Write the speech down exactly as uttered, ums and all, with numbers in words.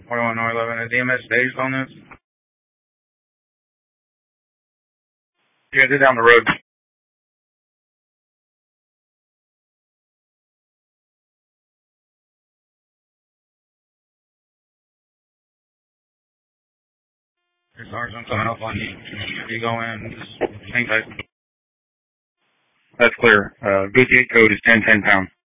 forty-one North eleven. Is E M S staged on this? Yeah, they're down the road. There's Sergeant, something else on you. You go in, just hang tight. That's clear. Uh, good gate code is ten ten pound.